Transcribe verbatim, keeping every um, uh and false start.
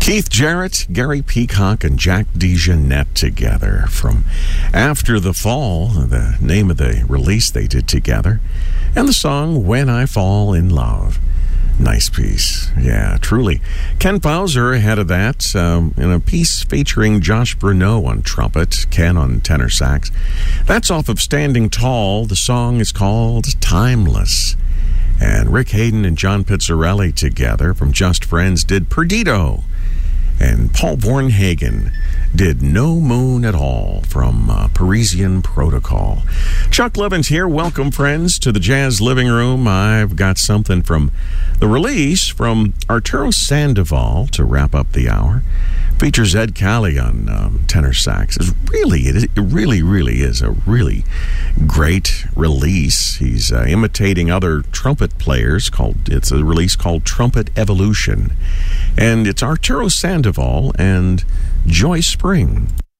Keith Jarrett, Gary Peacock, and Jack DeJohnette together from After the Fall, the name of the release they did together, and the song When I Fall in Love. Nice piece. Yeah, truly. Ken Bowser ahead of that um, in a piece featuring Josh Bruneau on trumpet, Ken on tenor sax. That's off of Standing Tall. The song is called Timeless. And Rick Hayden and John Pizzarelli together from Just Friends did Perdido. And Paul Bornhagen did No Moon at All from uh, Parisian Protocol. Chuck Levins here. Welcome, friends, to the Jazz Living Room. I've got something from the release from Arturo Sandoval to wrap up the hour. Features Ed Callie on um, tenor sax. It's really, it, it really, really is a really great release. He's uh, imitating other trumpet players. Called It's a release called Trumpet Evolution. And it's Arturo Sandoval and Joy Spring.